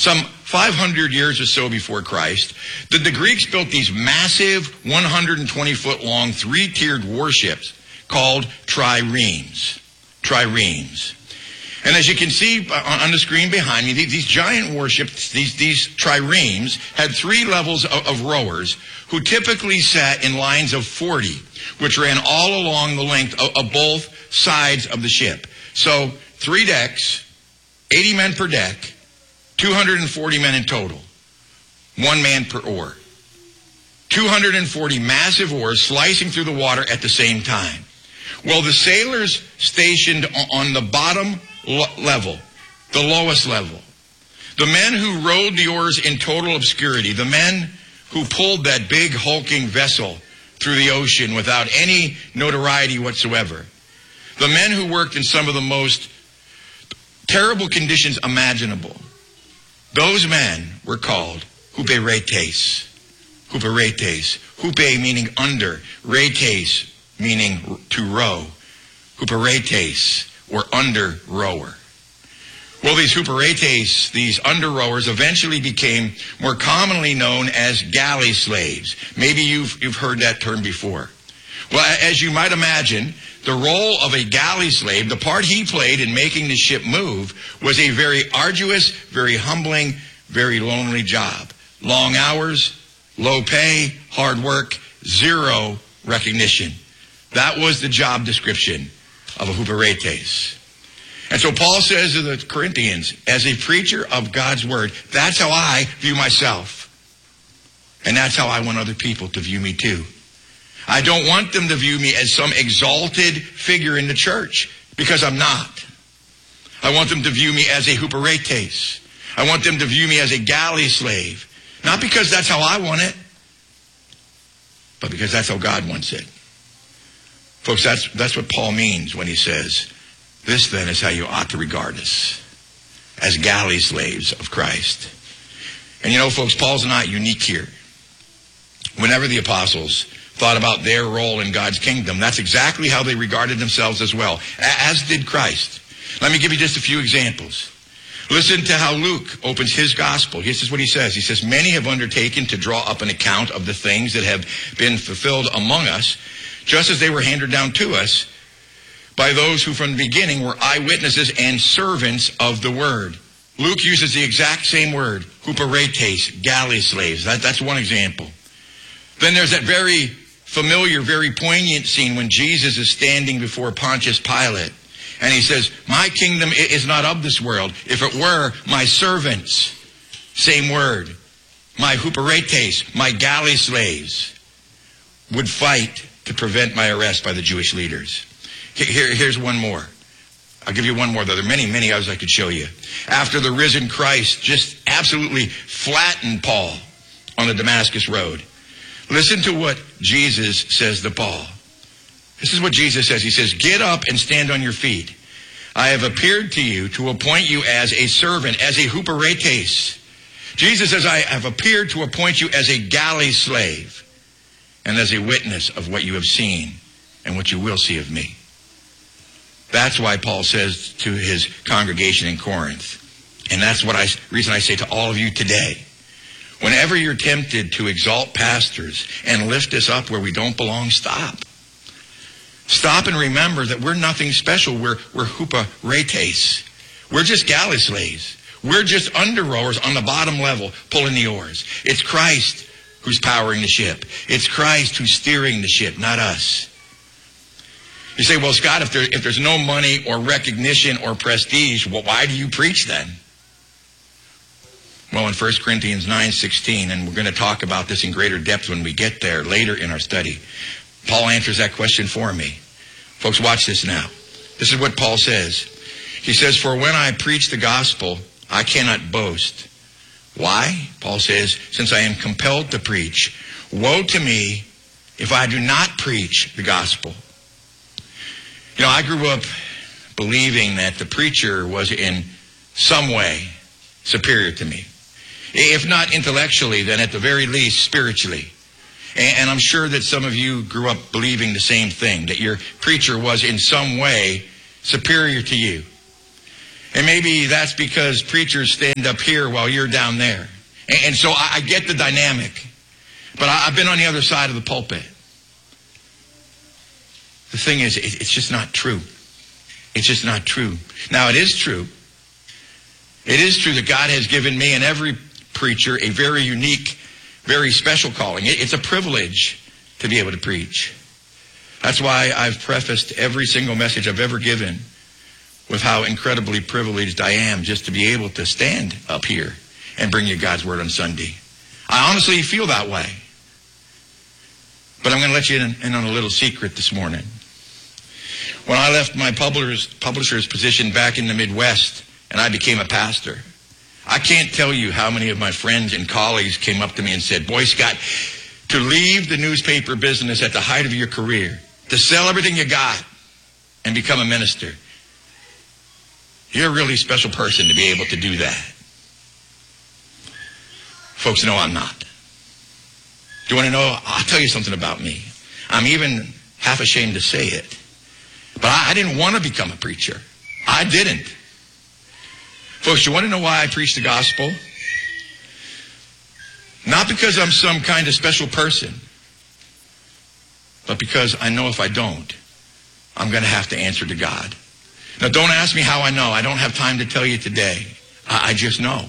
some 500 years or so before Christ, the Greeks built these massive 120-foot long three-tiered warships called triremes. Triremes. And as you can see on the screen behind me, these giant warships, these triremes, had three levels of rowers who typically sat in lines of 40, which ran all along the length of both sides of the ship. So 3 decks, 80 men per deck, 240 men in total, 1 man per oar. 240 massive oars slicing through the water at the same time. Well, the sailors stationed on the bottom level, the lowest level, the men who rowed the oars in total obscurity, the men who pulled that big hulking vessel through the ocean without any notoriety whatsoever, the men who worked in some of the most terrible conditions imaginable, those men were called huperetes. Huperetes. Hupe meaning under, retes meaning to row. Huperetes, or under rower. Well, these huperetes, these under rowers, eventually became more commonly known as galley slaves. Maybe you've heard that term before. Well, as you might imagine, the role of a galley slave, the part he played in making the ship move, was a very arduous, very humbling, very lonely job. Long hours, low pay, hard work, zero recognition. That was the job description of a huperetes. And so Paul says to the Corinthians, as a preacher of God's word, that's how I view myself. And that's how I want other people to view me too. I don't want them to view me as some exalted figure in the church, because I'm not. I want them to view me as a huperetes. I want them to view me as a galley slave. Not because that's how I want it, but because that's how God wants it. Folks, that's what Paul means when he says, this then is how you ought to regard us, as galley slaves of Christ. And you know, folks, Paul's not unique here. Whenever the apostles thought about their role in God's kingdom, that's exactly how they regarded themselves as well, as did Christ. Let me give you just a few examples. Listen to how Luke opens his gospel. This is what he says. He says, many have undertaken to draw up an account of the things that have been fulfilled among us, just as they were handed down to us by those who from the beginning were eyewitnesses and servants of the word. Luke uses the exact same word, huperetes, galley slaves. That's one example. Then there's that very familiar, very poignant scene when Jesus is standing before Pontius Pilate. And he says, my kingdom is not of this world. If it were, my servants, same word, my huperetes, my galley slaves, would fight to prevent my arrest by the Jewish leaders. Here's one more. I'll give you one more, though. There are many, many others I could show you. After the risen Christ just absolutely flattened Paul on the Damascus road, listen to what Jesus says to Paul. This is what Jesus says. He says, get up and stand on your feet. I have appeared to you to appoint you as a servant, as a huperetes. Jesus says, I have appeared to appoint you as a galley slave and as a witness of what you have seen and what you will see of me. That's why Paul says to his congregation in Corinth, and that's what reason I say to all of you today, whenever you're tempted to exalt pastors and lift us up where we don't belong, stop. Stop and remember that we're nothing special. We're huperetes. We're just galley slaves. We're just under rowers on the bottom level pulling the oars. It's Christ who's powering the ship. It's Christ who's steering the ship, not us. You say, well, Scott, if there's no money or recognition or prestige, well, why do you preach then? Well, in 1 Corinthians 9:16, and we're going to talk about this in greater depth when we get there later in our study, Paul answers that question for me. Folks, watch this now. This is what Paul says. He says, for when I preach the gospel, I cannot boast. Why? Paul says, since I am compelled to preach. Woe to me if I do not preach the gospel. You know, I grew up believing that the preacher was in some way superior to me. If not intellectually, then at the very least spiritually. And I'm sure that some of you grew up believing the same thing, that your preacher was in some way superior to you. And maybe that's because preachers stand up here while you're down there. And so I get the dynamic. But I've been on the other side of the pulpit. The thing is, it's just not true. It's just not true. Now, it is true. It is true that God has given me and every preacher a very unique, very special calling. It's a privilege to be able to preach. That's why I've prefaced every single message I've ever given with how incredibly privileged I am just to be able to stand up here and bring you God's Word on Sunday. I honestly feel that way. But I'm going to let you in on a little secret this morning. When I left my publisher's position back in the Midwest and I became a pastor, I can't tell you how many of my friends and colleagues came up to me and said, "Boy, Scott, to leave the newspaper business at the height of your career, to sell everything you got and become a minister, you're a really special person to be able to do that." Folks, no, I'm not. Do you want to know? I'll tell you something about me. I'm even half ashamed to say it. But I didn't want to become a preacher. I didn't. Folks, you want to know why I preach the gospel? Not because I'm some kind of special person, but because I know if I don't, I'm going to have to answer to God. Now, don't ask me how I know. I don't have time to tell you today. I just know.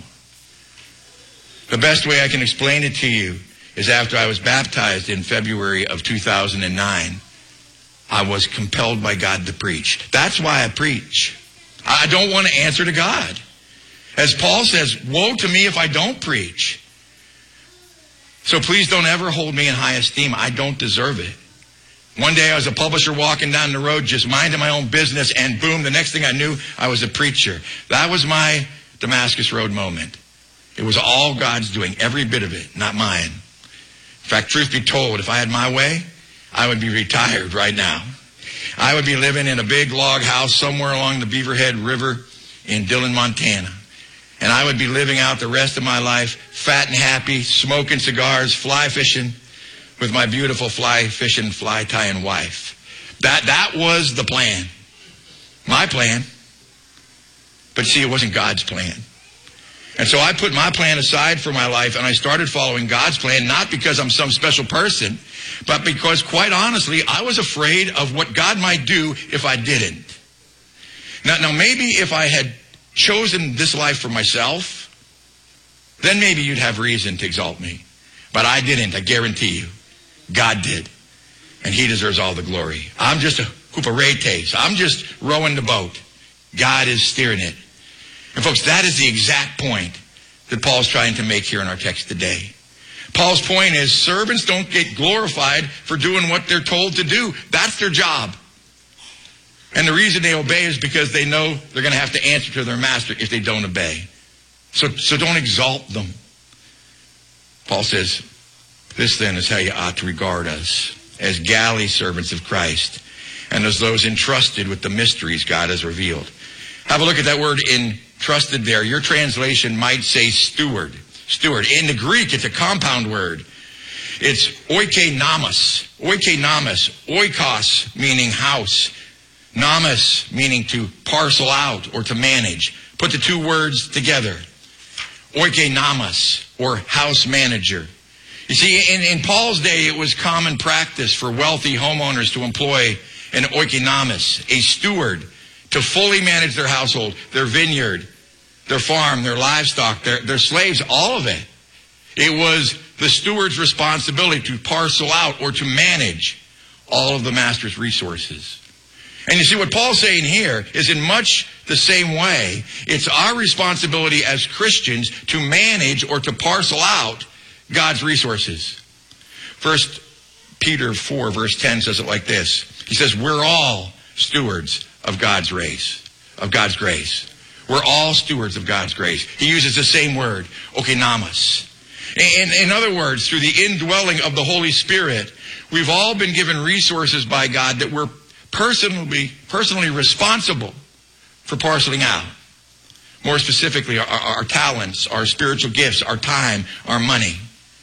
The best way I can explain it to you is after I was baptized in February of 2009, I was compelled by God to preach. That's why I preach. I don't want to answer to God. As Paul says, woe to me if I don't preach. So please don't ever hold me in high esteem. I don't deserve it. One day I was a publisher walking down the road just minding my own business, and boom, the next thing I knew, I was a preacher. That was my Damascus Road moment. It was all God's doing, every bit of it, not mine. In fact, truth be told, if I had my way, I would be retired right now. I would be living in a big log house somewhere along the Beaverhead River in Dillon, Montana. And I would be living out the rest of my life fat and happy, smoking cigars, fly fishing with my beautiful fly fishing, fly tying wife. That was the plan. My plan. But see, it wasn't God's plan. And so I put my plan aside for my life and I started following God's plan, not because I'm some special person, but because, quite honestly, I was afraid of what God might do if I didn't. Now maybe if I had chosen this life for myself, then maybe you'd have reason to exalt me. But I didn't, I guarantee you. God did. And He deserves all the glory. I'm just a hooparetes. I'm just rowing the boat. God is steering it. And folks, that is the exact point that Paul's trying to make here in our text today. Paul's point is, servants don't get glorified for doing what they're told to do. That's their job. And the reason they obey is because they know they're going to have to answer to their master if they don't obey. So don't exalt them. Paul says, this then is how you ought to regard us, as galley servants of Christ, and as those entrusted with the mysteries God has revealed. Have a look at that word entrusted there. Your translation might say steward. Steward. In the Greek, it's a compound word. It's oikonomos. Oikonomos. Oikos, meaning house. Nomos, meaning to parcel out or to manage. Put the two words together. Oikonomos, or house manager. You see, in Paul's day, it was common practice for wealthy homeowners to employ an oikonomos, a steward, to fully manage their household, their vineyard, their farm, their livestock, their slaves, all of it. It was the steward's responsibility to parcel out or to manage all of the master's resources. And you see, what Paul's saying here is in much the same way, it's our responsibility as Christians to manage or to parcel out God's resources. 1 Peter 4, verse 10 says it like this. He says, we're all stewards of God's grace. We're all stewards of God's grace. He uses the same word, oikonomos. In other words, through the indwelling of the Holy Spirit, we've all been given resources by God that we're personally responsible for parceling out. More specifically, our talents, our spiritual gifts, our time, our money.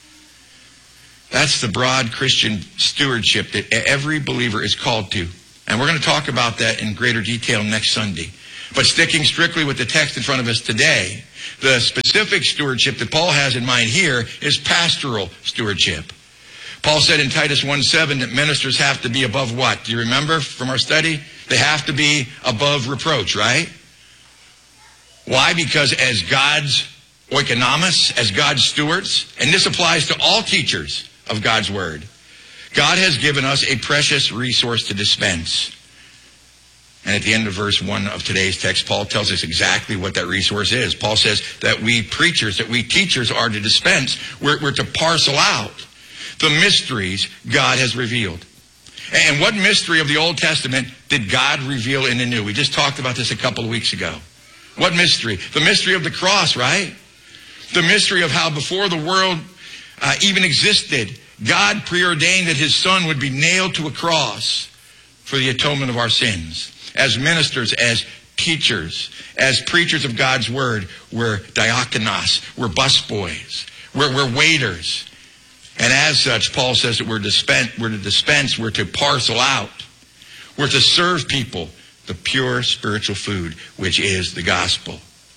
That's the broad Christian stewardship that every believer is called to. And we're going to talk about that in greater detail next Sunday. But sticking strictly with the text in front of us today, the specific stewardship that Paul has in mind here is pastoral stewardship. Paul said in Titus 1:7 that ministers have to be above what? Do you remember from our study? They have to be above reproach, right? Why? Because as God's oikonomos, as God's stewards, and this applies to all teachers of God's word, God has given us a precious resource to dispense. And at the end of verse 1 of today's text, Paul tells us exactly what that resource is. Paul says that we preachers, that we teachers are to dispense. We're to parcel out the mysteries God has revealed. And what mystery of the Old Testament did God reveal in the New? We just talked about this a couple of weeks ago. What mystery? The mystery of the cross, right? The mystery of how before the world even existed, God preordained that his son would be nailed to a cross for the atonement of our sins. As ministers, as teachers, as preachers of God's word, we're diakonos, we're busboys, we're waiters. And as such, Paul says that we're to dispense, we're to parcel out, we're to serve people the pure spiritual food, which is the gospel.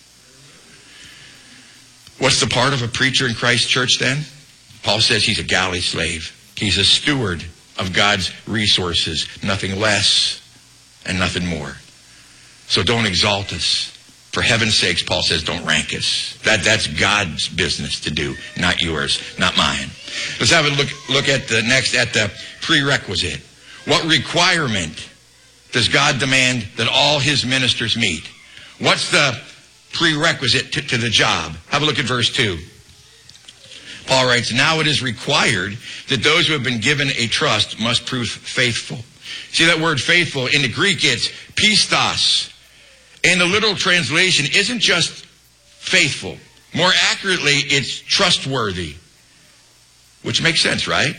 What's the part of a preacher in Christ's church then? Paul says he's a galley slave. He's a steward of God's resources, nothing less and nothing more. So don't exalt us. For heaven's sakes, Paul says, don't rank us. That's God's business to do, not yours, not mine. Let's have a look at the prerequisite. What requirement does God demand that all his ministers meet? What's the prerequisite to the job? Have a look at verse 2. Paul writes, now it is required that those who have been given a trust must prove faithful. See that word faithful? In the Greek, it's pistos. And the literal translation isn't just faithful. More accurately, it's trustworthy. Which makes sense, right?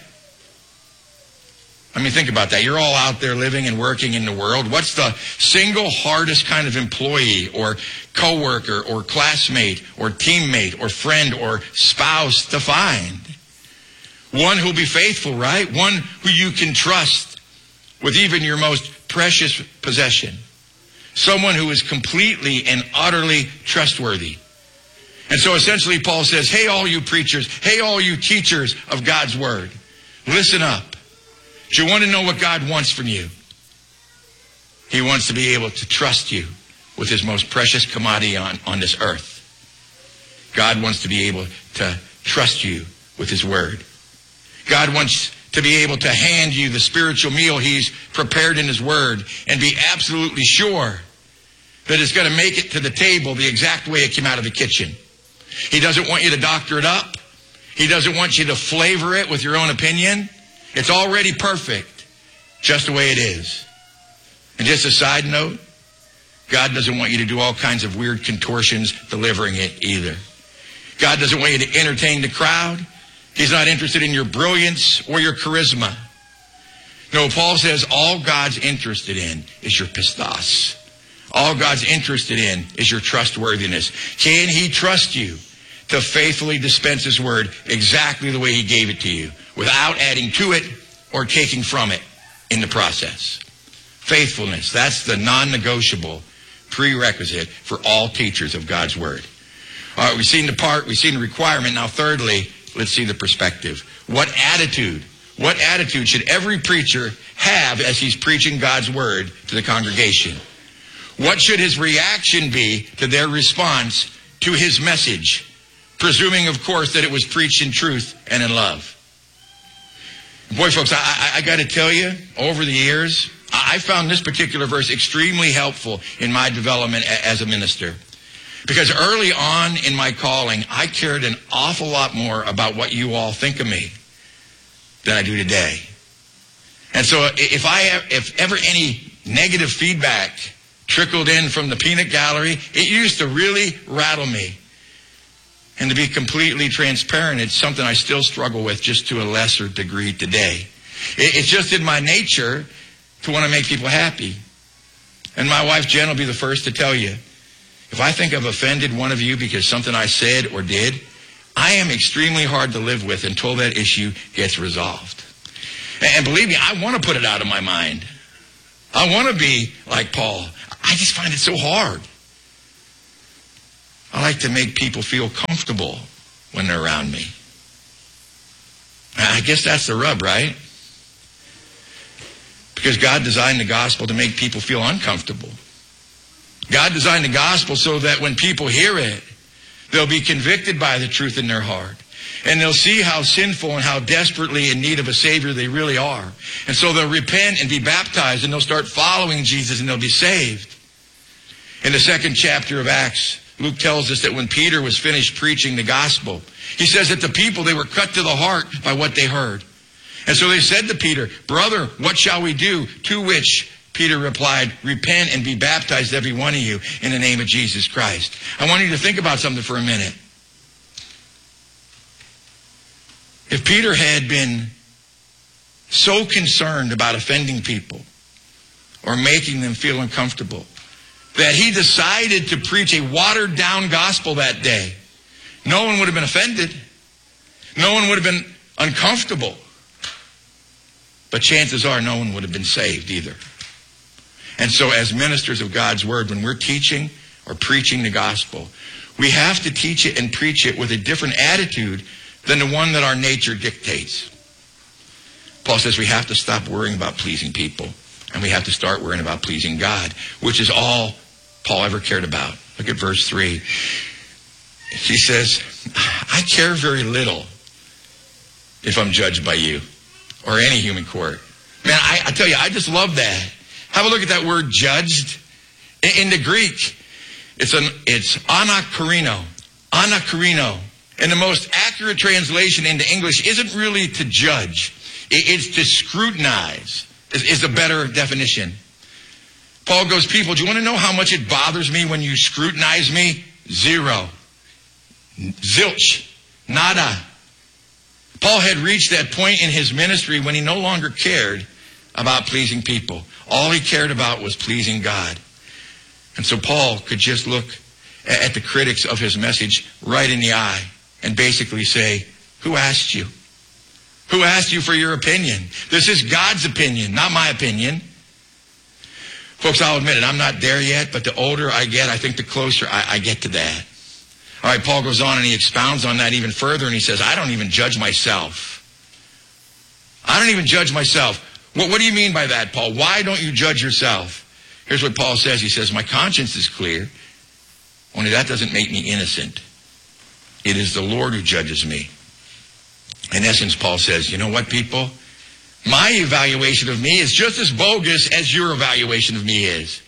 I mean, think about that. You're all out there living and working in the world. What's the single hardest kind of employee or coworker or classmate or teammate or friend or spouse to find? One who'll be faithful, right? One who you can trust with even your most precious possession. Someone who is completely and utterly trustworthy. And so essentially Paul says, hey, all you preachers, hey, all you teachers of God's word, listen up. Do you want to know what God wants from you? He wants to be able to trust you with his most precious commodity on this earth. God wants to be able to trust you with his word. God wants to be able to hand you the spiritual meal he's prepared in his word and be absolutely sure that it's going to make it to the table the exact way it came out of the kitchen. He doesn't want you to doctor it up. He doesn't want you to flavor it with your own opinion. It's already perfect, just the way it is. And just a side note, God doesn't want you to do all kinds of weird contortions delivering it either. God doesn't want you to entertain the crowd. He's not interested in your brilliance or your charisma. No, Paul says all God's interested in is your pistos. All God's interested in is your trustworthiness. Can he trust you to faithfully dispense his word exactly the way he gave it to you, without adding to it or taking from it in the process? Faithfulness, that's the non-negotiable prerequisite for all teachers of God's word. All right, we've seen the part, we've seen the requirement. Now thirdly, let's see the perspective. What attitude should every preacher have as he's preaching God's word to the congregation? What should his reaction be to their response to his message? Presuming, of course, that it was preached in truth and in love. Boy, folks, I got to tell you, over the years, I found this particular verse extremely helpful in my development as a minister. Because early on in my calling, I cared an awful lot more about what you all think of me than I do today. And so if ever any negative feedback trickled in from the peanut gallery, it used to really rattle me. And to be completely transparent, it's something I still struggle with, just to a lesser degree today. It's just in my nature to want to make people happy. And my wife Jen will be the first to tell you, if I think I've offended one of you because something I said or did, I am extremely hard to live with until that issue gets resolved. And believe me, I want to put it out of my mind. I want to be like Paul. I just find it so hard. I like to make people feel comfortable when they're around me. I guess that's the rub, right? Because God designed the gospel to make people feel uncomfortable. God designed the gospel so that when people hear it, they'll be convicted by the truth in their heart. And they'll see how sinful and how desperately in need of a Savior they really are. And so they'll repent and be baptized, and they'll start following Jesus, and they'll be saved. In the 2nd chapter of Acts, Luke tells us that when Peter was finished preaching the gospel, he says that the people, they were cut to the heart by what they heard. And so they said to Peter, "Brother, what shall we do?" To which Peter replied, "Repent and be baptized, every one of you, in the name of Jesus Christ." I want you to think about something for a minute. If Peter had been so concerned about offending people or making them feel uncomfortable that he decided to preach a watered-down gospel that day, no one would have been offended. No one would have been uncomfortable. But chances are no one would have been saved either. And so as ministers of God's word, when we're teaching or preaching the gospel, we have to teach it and preach it with a different attitude than the one that our nature dictates. Paul says we have to stop worrying about pleasing people, and we have to start worrying about pleasing God, which is all Paul ever cared about. Look at verse 3. He says, "I care very little if I'm judged by you or any human court." Man, I tell you, I just love that. Have a look at that word judged. In the Greek, it's anakarino. Anakarino. And the most accurate translation into English isn't really to judge. It's to scrutinize is a better definition. Paul goes, "People, do you want to know how much it bothers me when you scrutinize me? Zero. Zilch. Nada." Paul had reached that point in his ministry when he no longer cared about pleasing people. All he cared about was pleasing God. And so Paul could just look at the critics of his message right in the eye and basically say, "Who asked you? Who asked you for your opinion? This is God's opinion, not my opinion." Folks, I'll admit it, I'm not there yet, but the older I get, I think the closer I get to that. All right, Paul goes on and he expounds on that even further, and he says, "I don't even judge myself." I don't even judge myself. What do you mean by that, Paul? Why don't you judge yourself? Here's what Paul says. He says, "My conscience is clear, only that doesn't make me innocent. It is the Lord who judges me." In essence, Paul says, you know what, people? My evaluation of me is just as bogus as your evaluation of me is.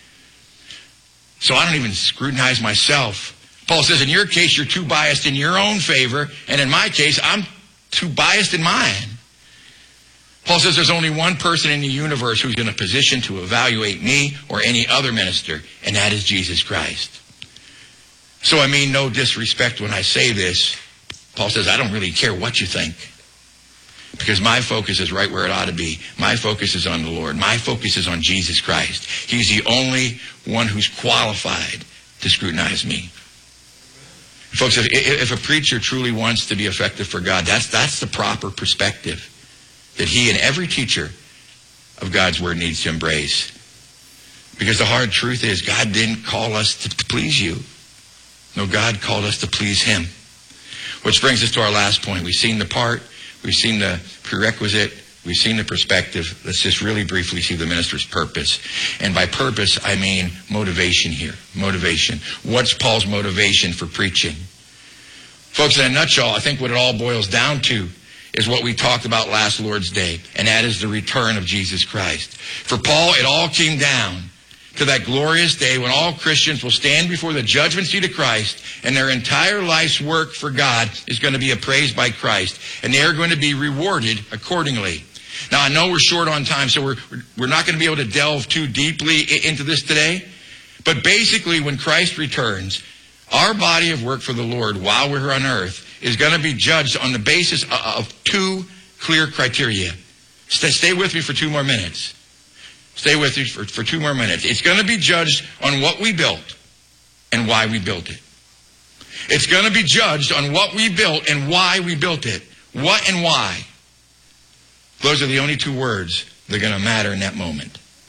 So I don't even scrutinize myself. Paul says, in your case, you're too biased in your own favor, and in my case, I'm too biased in mine. Paul says there's only one person in the universe who's in a position to evaluate me or any other minister, and that is Jesus Christ. So I mean no disrespect when I say this. Paul says, I don't really care what you think, because my focus is right where it ought to be. My focus is on the Lord. My focus is on Jesus Christ. He's the only one who's qualified to scrutinize me. Folks, if a preacher truly wants to be effective for God, that's the proper perspective that he and every teacher of God's word needs to embrace. Because the hard truth is, God didn't call us to please you. No, God called us to please him. Which brings us to our last point. We've seen the part, we've seen the prerequisite, we've seen the perspective. Let's just really briefly see the minister's purpose. And by purpose, I mean motivation here. Motivation. What's Paul's motivation for preaching? Folks, in a nutshell, I think what it all boils down to is what we talked about last Lord's Day, and that is the return of Jesus Christ. For Paul, it all came down to that glorious day when all Christians will stand before the judgment seat of Christ, and their entire life's work for God is going to be appraised by Christ, and they are going to be rewarded accordingly. Now, I know we're short on time, so we're not going to be able to delve too deeply into this today, but basically when Christ returns, our body of work for the Lord while we're on earth is going to be judged on the basis of two clear criteria. Stay with me for 2 more minutes. Stay with me for 2 more minutes. It's going to be judged on what we built and why we built it. It's going to be judged on what we built and why we built it. What and why. Those are the only 2 words that are going to matter in that moment.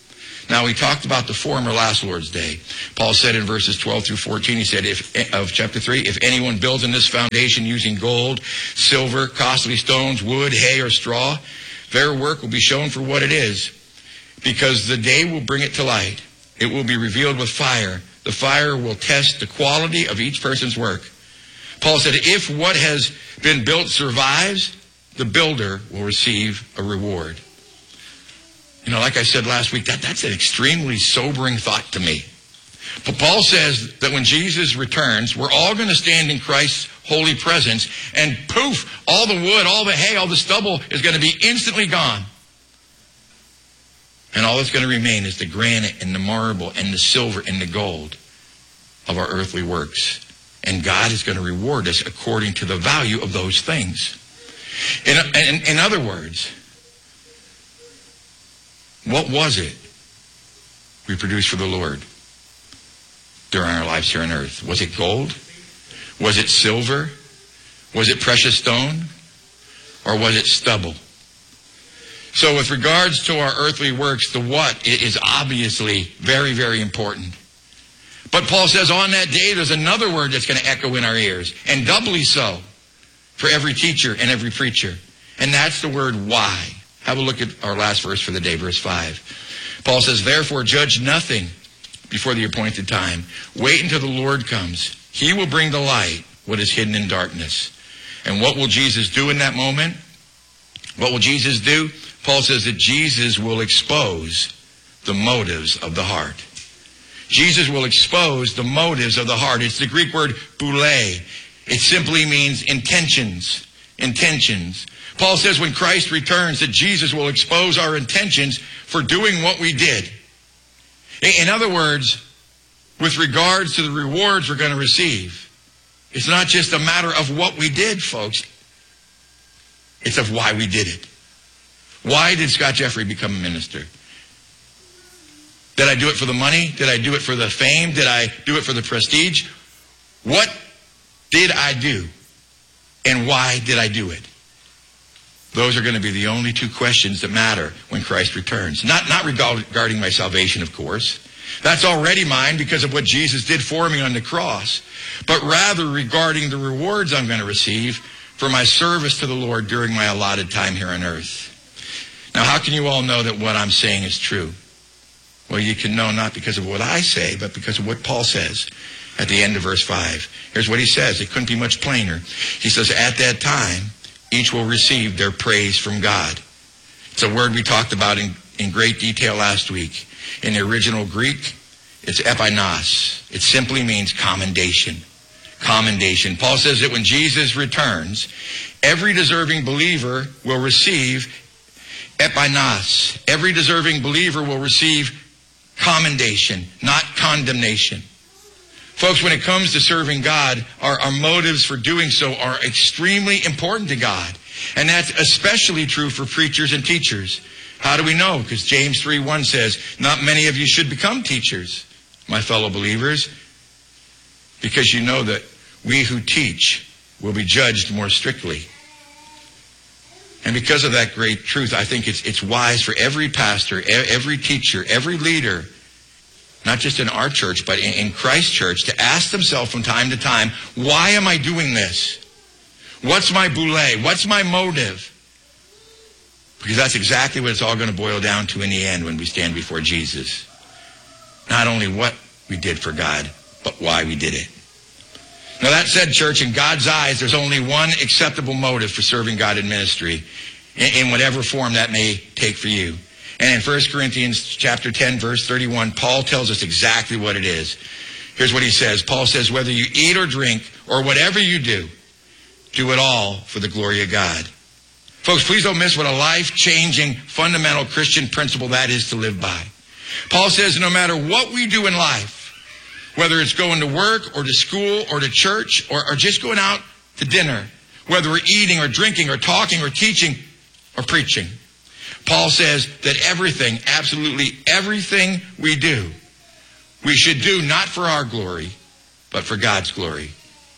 Now, we talked about the former last Lord's Day. Paul said in verses 12 through 14, he said, of chapter 3, if anyone builds in this foundation using gold, silver, costly stones, wood, hay, or straw, their work will be shown for what it is, because the day will bring it to light. It will be revealed with fire. The fire will test the quality of each person's work. Paul said, if what has been built survives, the builder will receive a reward. You know, like I said last week, that's an extremely sobering thought to me. But Paul says that when Jesus returns, we're all going to stand in Christ's holy presence, and poof, all the wood, all the hay, all the stubble is going to be instantly gone. And all that's going to remain is the granite and the marble and the silver and the gold of our earthly works. And God is going to reward us according to the value of those things. In other words, what was it we produced for the Lord during our lives here on earth? Was it gold? Was it silver? Was it precious stone? Or was it stubble? So with regards to our earthly works, the what is obviously very, very important. But Paul says on that day, there's another word that's going to echo in our ears, and doubly so for every teacher and every preacher. And that's the word why. Have a look at our last verse for the day, verse 5. Paul says, therefore judge nothing before the appointed time. Wait until the Lord comes. He will bring to light what is hidden in darkness. And what will Jesus do in that moment? What will Jesus do? Paul says that Jesus will expose the motives of the heart. Jesus will expose the motives of the heart. It's the Greek word boule. It simply means intentions. Intentions. Paul says when Christ returns that Jesus will expose our intentions for doing what we did. In other words, with regards to the rewards we're going to receive, it's not just a matter of what we did, folks. It's of why we did it. Why did Scott Jeffrey become a minister? Did I do it for the money? Did I do it for the fame? Did I do it for the prestige? What did I do? And why did I do it? Those are going to be the only two questions that matter when Christ returns. Not regarding my salvation, of course. That's already mine because of what Jesus did for me on the cross. But rather regarding the rewards I'm going to receive for my service to the Lord during my allotted time here on earth. Now, how can you all know that what I'm saying is true? Well, you can know not because of what I say, but because of what Paul says at the end of verse 5. Here's what he says. It couldn't be much plainer. He says, at that time, each will receive their praise from God. It's a word we talked about in great detail last week. In the original Greek, it's epainos. It simply means commendation. Commendation. Paul says that when Jesus returns, every deserving believer will receive epainos. Every deserving believer will receive commendation, not condemnation. Folks, when it comes to serving God, our motives for doing so are extremely important to God. And that's especially true for preachers and teachers. How do we know? Because James 3:1 says, not many of you should become teachers, my fellow believers, because you know that we who teach will be judged more strictly. And because of that great truth, I think it's wise for every pastor, every teacher, every leader, not just in our church, but in Christ's church, to ask themselves from time to time, why am I doing this? What's my boule? What's my motive? Because that's exactly what it's all going to boil down to in the end when we stand before Jesus. Not only what we did for God, but why we did it. Now that said, church, in God's eyes, there's only one acceptable motive for serving God in ministry, in whatever form that may take for you. And in 1 Corinthians chapter 10, verse 31, Paul tells us exactly what it is. Here's what he says. Paul says, whether you eat or drink or whatever you do it all for the glory of God. Folks, please don't miss what a life-changing, fundamental Christian principle that is to live by. Paul says no matter what we do in life, whether it's going to work or to school or to church or just going out to dinner, whether we're eating or drinking or talking or teaching or preaching, Paul says that everything, absolutely everything we do, we should do not for our glory, but for God's glory.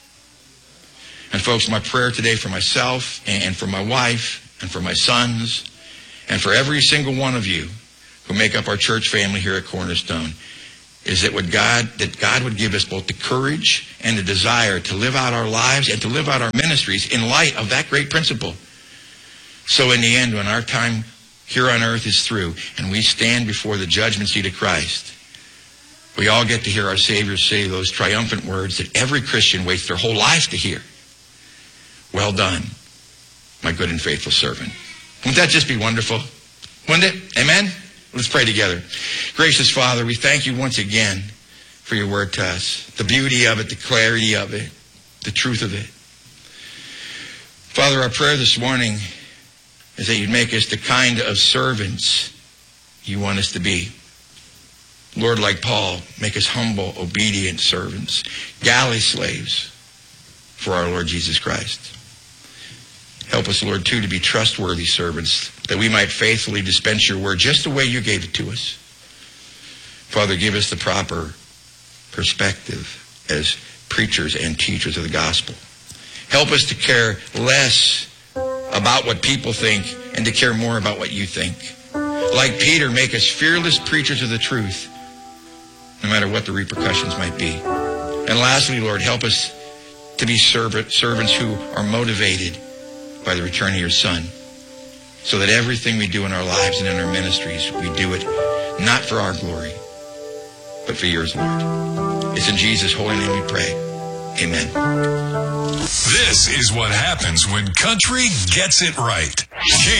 And folks, my prayer today for myself and for my wife and for my sons and for every single one of you who make up our church family here at Cornerstone, is that God would give us both the courage and the desire to live out our lives and to live out our ministries in light of that great principle. So in the end, when our time here on earth is through and we stand before the judgment seat of Christ, we all get to hear our Savior say those triumphant words that every Christian waits their whole life to hear. Well done, my good and faithful servant. Wouldn't that just be wonderful? Wouldn't it? Amen? Let's pray together. Gracious Father, we thank you once again for your word to us. The beauty of it, the clarity of it, the truth of it. Father, our prayer this morning is that you'd make us the kind of servants you want us to be. Lord, like Paul, make us humble, obedient servants, galley slaves for our Lord Jesus Christ. Help us, Lord, too, to be trustworthy servants, that we might faithfully dispense your word just the way you gave it to us. Father, give us the proper perspective as preachers and teachers of the gospel. Help us to care less about what people think and to care more about what you think. Like Peter, make us fearless preachers of the truth, no matter what the repercussions might be. And lastly, Lord, help us to be servants who are motivated by the return of your Son, so that everything we do in our lives and in our ministries, we do it not for our glory, but for yours, Lord. It's in Jesus' holy name we pray. Amen. This is what happens when country gets it right.